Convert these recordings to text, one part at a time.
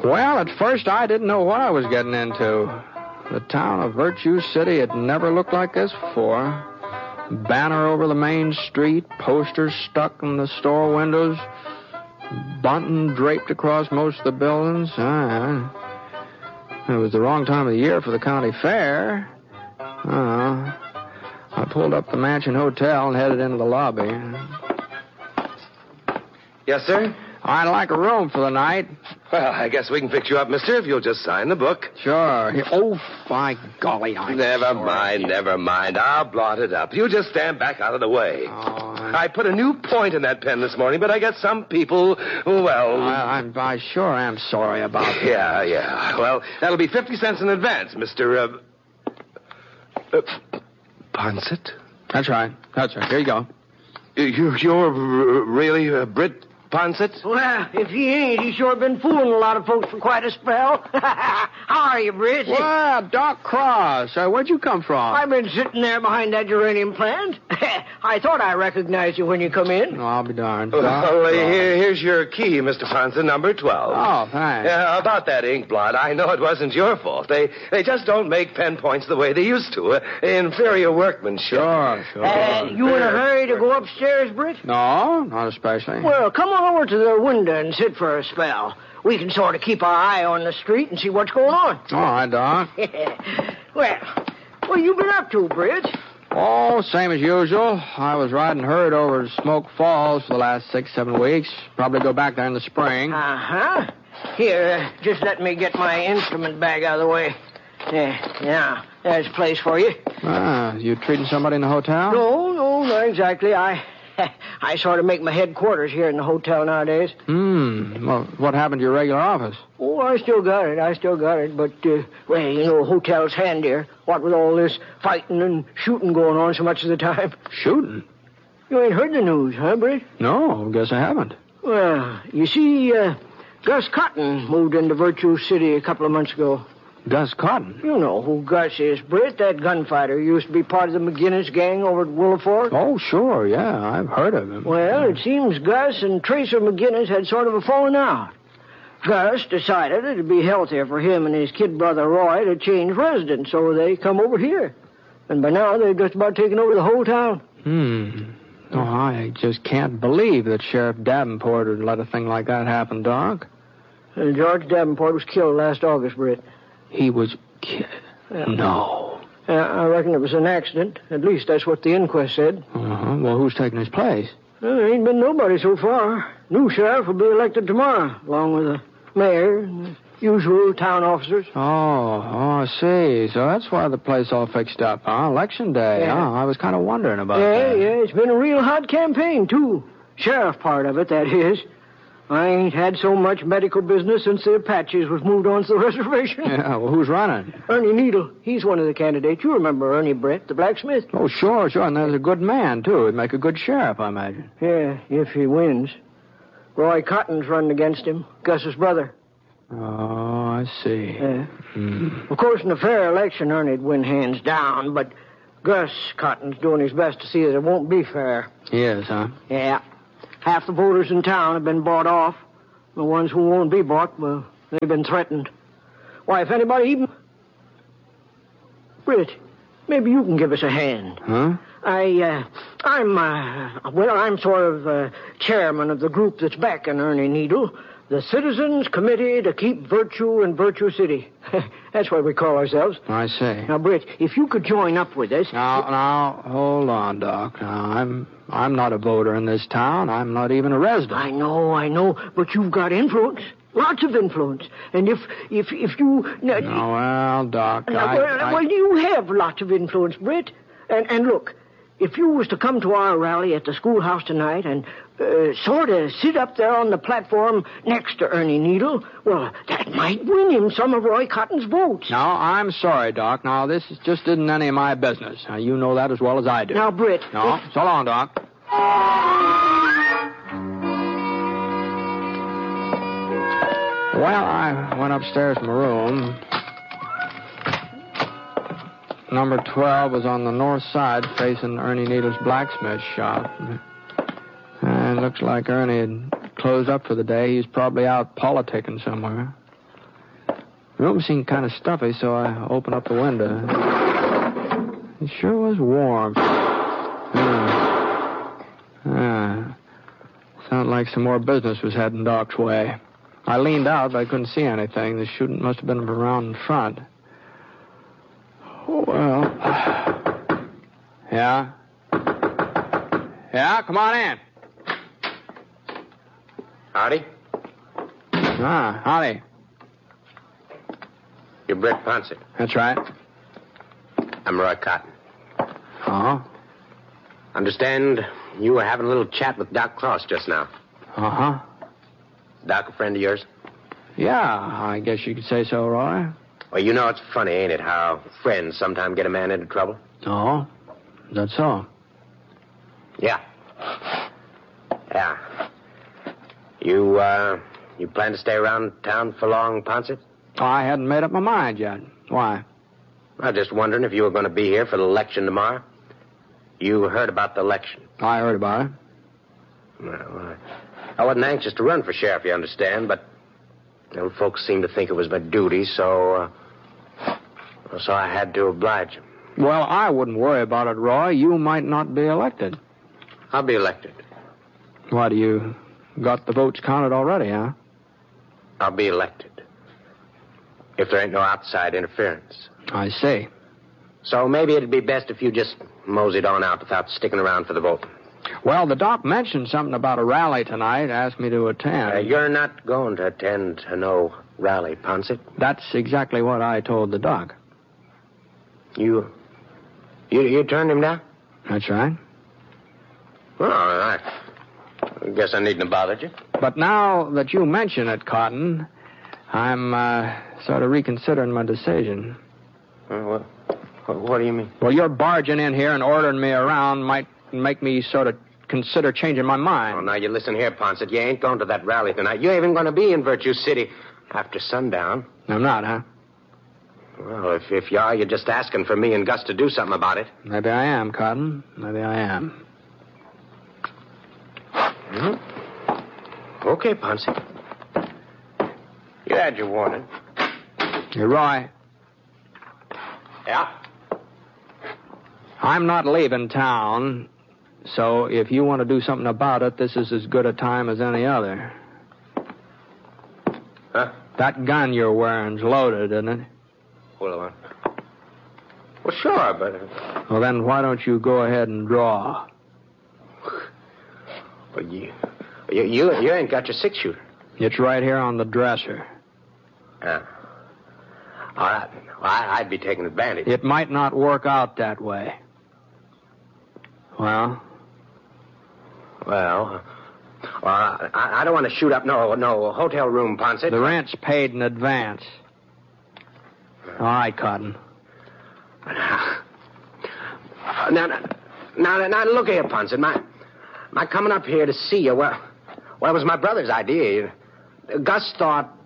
Well, at first I didn't know what I was getting into. The town of Virtue City had never looked like this before. Banner over the main street, posters stuck in the store windows, bunting draped across most of the buildings. It was the wrong time of the year for the county fair. I pulled up the Mansion Hotel and headed into the lobby. Yes, sir? I'd like a room for the night. Well, I guess we can fix you up, mister, if you'll just sign the book. Sure. Oh, by golly, Never mind. I'll blot it up. You just stand back out of the way. I put a new point in that pen this morning, but I guess some people, well... I sure am sorry about that. Yeah. Well, that'll be 50 cents in advance, Mr. Ponset? That's right. Here you go. You're really Britt Ponset? Well, if he ain't, he's sure been fooling a lot of folks for quite a spell. How are you, Britt? Well, Doc Cross. Where'd you come from? I've been sitting there behind that geranium plant. I thought I recognized you when you come in. Oh, I'll be darned. Well, here's your key, Mr. Ponset, number 12. Oh, thanks. Yeah, about that ink blot, I know it wasn't your fault. They just don't make pen points the way they used to. Inferior workmanship. Sure. You in a hurry to go upstairs, Britt? No, not especially. Well, come on over to the window and sit for a spell. We can sort of keep our eye on the street and see what's going on. All right, Doc. Well, what you been up to, Britt? Oh, same as usual. I was riding herd over to Smoke Falls for the last 6-7 weeks. Probably go back there in the spring. Uh-huh. Here, just let me get my instrument bag out of the way. Yeah, there's a place for you. You treating somebody in the hotel? No, not exactly. I sort of make my headquarters here in the hotel nowadays. Well, what happened to your regular office? Oh, I still got it. But, hotel's handier. What with all this fighting and shooting going on so much of the time. Shooting? You ain't heard the news, huh, Britt? No, guess I haven't. Well, you see, Gus Cotton moved into Virtue City a couple of months ago. Gus Cotton? You know who Gus is, Britt, that gunfighter. He used to be part of the McGinnis gang over at Willow Fork. Oh, sure, yeah, I've heard of him. Well, it seems Gus and Tracer McGinnis had sort of a falling out. Gus decided it'd be healthier for him and his kid brother Roy to change residence, so they come over here. And by now, they've just about taken over the whole town. Oh, I just can't believe that Sheriff Davenport would let a thing like that happen, Doc. George Davenport was killed last August, Britt. He was killed? Yeah. No. I reckon it was an accident. At least that's what the inquest said. Well, who's taking his place? There ain't been nobody so far. New sheriff will be elected tomorrow, along with the mayor and the usual town officers. Oh, I see. So that's why the place all fixed up, huh? Election day, Yeah. huh? I was kind of wondering about that. Yeah, it's been a real hot campaign, too. Sheriff part of it, that is. I ain't had so much medical business since the Apaches was moved on to the reservation. Yeah, well, who's running? Ernie Needle. He's one of the candidates. You remember Ernie, Brett, the blacksmith? Oh, sure. And there's a good man, too. He'd make a good sheriff, I imagine. Yeah, if he wins. Roy Cotton's running against him, Gus's brother. Oh, I see. Yeah. Of course, in a fair election, Ernie'd win hands down, but Gus Cotton's doing his best to see that it won't be fair. He is, huh? Yeah. Half the voters in town have been bought off. The ones who won't be bought, well, they've been threatened. Why, if anybody even... Britt, maybe you can give us a hand. Huh? I'm sort of chairman of the group that's backing Ernie Needle, the Citizens Committee to Keep Virtue in Virtue City. That's what we call ourselves. I see. Now, Britt, if you could join up with us... Now, hold on, Doc. Now, I'm not a voter in this town. I'm not even a resident. I know, but you've got influence. Lots of influence. And if you... Well, Doc, Well, you have lots of influence, Britt. And look, if you was to come to our rally at the schoolhouse tonight and sort of sit up there on the platform next to Ernie Needle, well, that might win him some of Roy Cotton's votes. No, I'm sorry, Doc. Now, this just isn't any of my business. Now, you know that as well as I do. Now, Britt... No, so long, Doc. Well, I went upstairs to my room. Number 12 was on the north side facing Ernie Needle's blacksmith shop. And it looks like Ernie had closed up for the day. He's probably out politicking somewhere. room seemed kind of stuffy, so I opened up the window. It sure was warm. Sounded like some more business was heading Doc's way. I leaned out, but I couldn't see anything. The shooting must have been around in front. Oh, well. Yeah? Yeah, come on in. Howdy. Howdy. You're Britt Ponset. That's right. I'm Roy Cotton. Uh-huh. Understand you were having a little chat with Doc Cross just now. Uh-huh. Doc a friend of yours? Yeah, I guess you could say so, Roy. Well, you know it's funny, ain't it, how friends sometimes get a man into trouble? Oh? Is that so? Yeah. Yeah. You plan to stay around town for long, Ponset? Oh, I hadn't made up my mind yet. Why? I was just wondering if you were going to be here for the election tomorrow. You heard about the election? I heard about it. Well, I wasn't anxious to run for sheriff, you understand, but folks seemed to think it was my duty, so I had to oblige them. Well, I wouldn't worry about it, Roy. You might not be elected. I'll be elected. What, you got the votes counted already, huh? I'll be elected. If there ain't no outside interference. I see. So maybe it'd be best if you just moseyed on out without sticking around for the vote. Well, the doc mentioned something about a rally tonight, asked me to attend. You're not going to attend to no rally, Ponset. That's exactly what I told the doc. You turned him down? That's right. Well, I guess I needn't have bothered you. But now that you mention it, Cotton, I'm sort of reconsidering my decision. What do you mean? Well, your barging in here and ordering me around might make me sort of consider changing my mind. Oh, now you listen here, Ponset. You ain't going to that rally tonight. You ain't even going to be in Virtue City after sundown. I'm not, huh? Well, if you are, you're just asking for me and Gus to do something about it. Maybe I am, Cotton. Maybe I am. Mm-hmm. Okay, Ponset. You had your warning. You're Roy. Yeah? I'm not leaving town, so if you want to do something about it, this is as good a time as any other. Huh? That gun you're wearing's loaded, isn't it? Well, sure, but... Well, then why don't you go ahead and draw? Well, you ain't got your six-shooter. It's right here on the dresser. Yeah. All right. Well, I'd be taking advantage. It might not work out that way. Well, I don't want to shoot up no hotel room, Ponset. The rent's paid in advance. All right, Cotton. Now, look here, Ponset. My coming up here to see you, well, it was my brother's idea. Gus thought,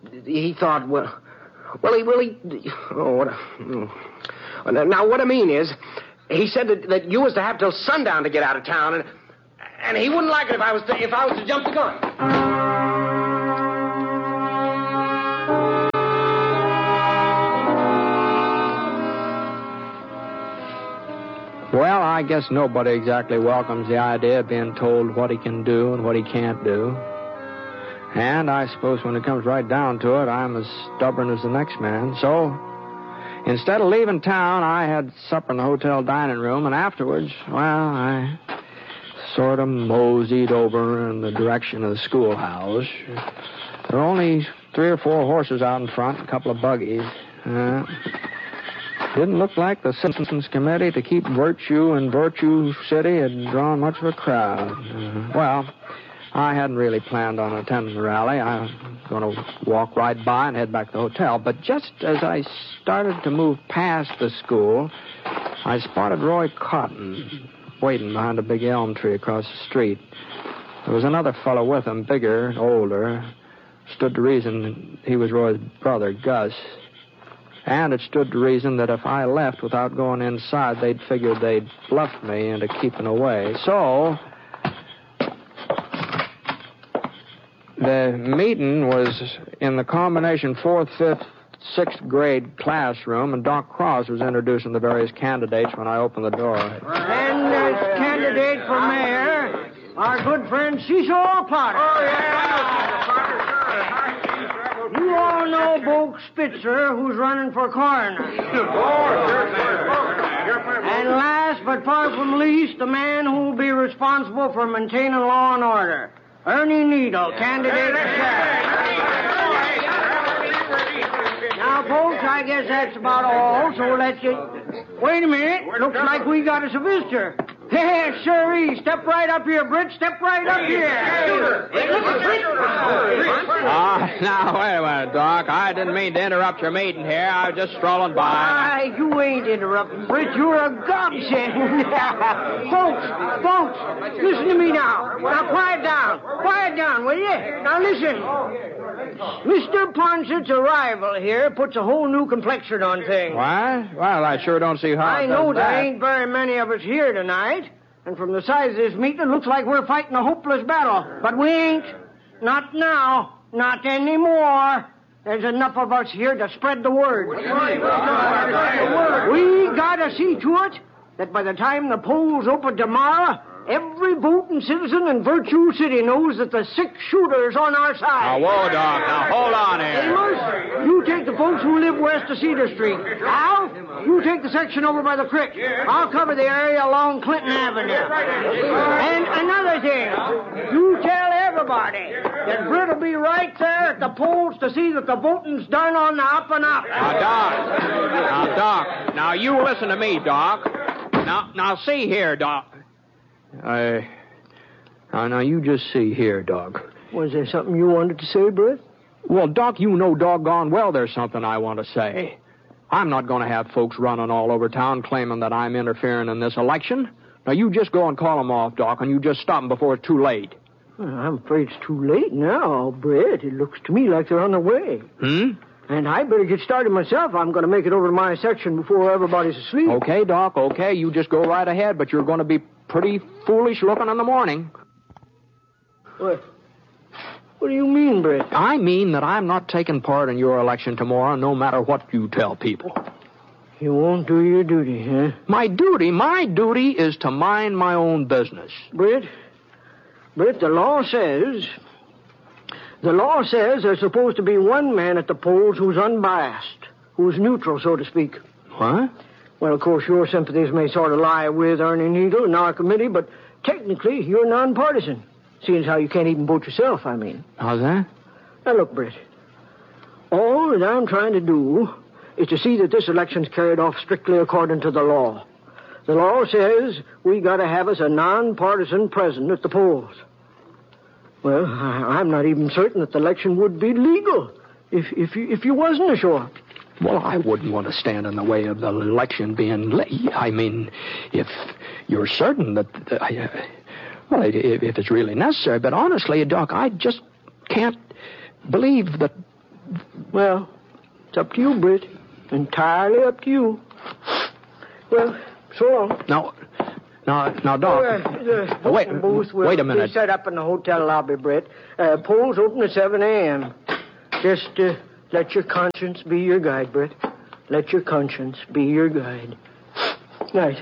now, what I mean is, he said that you was to have till sundown to get out of town, and he wouldn't like it if I was to jump the gun. Well, I guess nobody exactly welcomes the idea of being told what he can do and what he can't do. And I suppose when it comes right down to it, I'm as stubborn as the next man. So, instead of leaving town, I had supper in the hotel dining room, and afterwards, well, I sort of moseyed over in the direction of the schoolhouse. There were only 3 or 4 horses out in front, a couple of buggies. Didn't look like the Citizens Committee to keep Virtue in Virtue City had drawn much of a crowd. Well, I hadn't really planned on attending the rally. I was going to walk right by and head back to the hotel. But just as I started to move past the school, I spotted Roy Cotton waiting behind a big elm tree across the street. There was another fellow with him, bigger, older. Stood to reason he was Roy's brother, Gus. And it stood to reason that if I left without going inside, they'd figure they'd bluff me into keeping away. So, the meeting was in the combination 4th, 5th sixth grade classroom, and Doc Cross was introducing the various candidates when I opened the door. And as candidate for mayor, our good friend Cecil Potter. Oh, yeah. You all know Bo Spitzer, who's running for coroner. And last but far from least, the man who will be responsible for maintaining law and order, Ernie Needle, candidate for sheriff. Now, folks, I guess that's about all, so let's just... Wait a minute. Looks like we got us a visitor. Hey, sirree. Step right up here, Britt. Step right up here. Now, wait a minute, Doc. I didn't mean to interrupt your meeting here. I was just strolling by. Why, you ain't interrupting, Britt. You're a godsend. Folks, listen to me now. Now, quiet down. Quiet down, will you? Now, listen. Mr. Poncett's arrival here puts a whole new complexion on things. What? Well, I sure don't see how I it know does there that. ain't very many of us here tonight, and from the size of this meeting, it looks like we're fighting a hopeless battle. But we ain't. Not now. Not anymore. There's enough of us here to spread the word. We gotta see to it that by the time the polls open tomorrow, every voting citizen in Virtue City knows that the 6-shooter is on our side. Now, whoa, Doc. Now, hold on here. Amos, you take the folks who live west of Cedar Street. Al, you take the section over by the creek. I'll cover the area along Clinton Avenue. And another thing, you tell everybody that Britt will be right there at the polls to see that the voting's done on the up and up. Now, Doc. Now, you listen to me, Doc. Now, see here, Doc. Now, you just see here, Doc. Was there something you wanted to say, Britt? Well, Doc, you know doggone well there's something I want to say. I'm not going to have folks running all over town claiming that I'm interfering in this election. Now, you just go and call them off, Doc, and you just stop them before it's too late. Well, I'm afraid it's too late now, Britt. It looks to me like they're on the way. And I better get started myself. I'm going to make it over to my section before everybody's asleep. Okay, Doc, okay. You just go right ahead, but you're going to be pretty foolish looking in the morning. What do you mean, Britt? I mean that I'm not taking part in your election tomorrow, no matter what you tell people. You won't do your duty, huh? My duty is to mind my own business. Britt, the law says there's supposed to be one man at the polls who's unbiased, who's neutral, so to speak. What? Well, of course, your sympathies may sort of lie with Ernie Needle and our committee, but technically, you're nonpartisan. Seeing as how you can't even vote yourself, I mean. How's that? Now, look, Britt. All that I'm trying to do is to see that this election's carried off strictly according to the law. The law says we got to have us a nonpartisan president at the polls. Well, I'm not even certain that the election would be legal if you wasn't ashore. Well, I wouldn't want to stand in the way of the election being I mean, if you're certain that... well, if it's really necessary. But honestly, Doc, I just can't believe that... Well, it's up to you, Britt. Entirely up to you. Well, so long. Now, Doc... wait a minute. Be set up in the hotel lobby, Britt. Polls open at 7 a.m. Just let your conscience be your guide, Britt. Let your conscience be your guide. Night.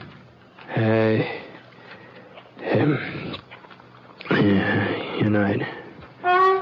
Good night.